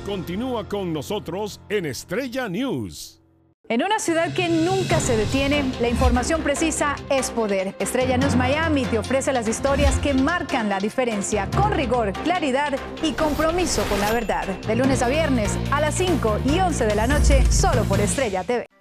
Continúa con nosotros en Estrella News. En una ciudad que nunca se detiene, la información precisa es poder. Estrella News Miami te ofrece las historias que marcan la diferencia, con rigor, claridad y compromiso con la verdad. De lunes a viernes a las 5 y 11 de la noche, solo por Estrella TV.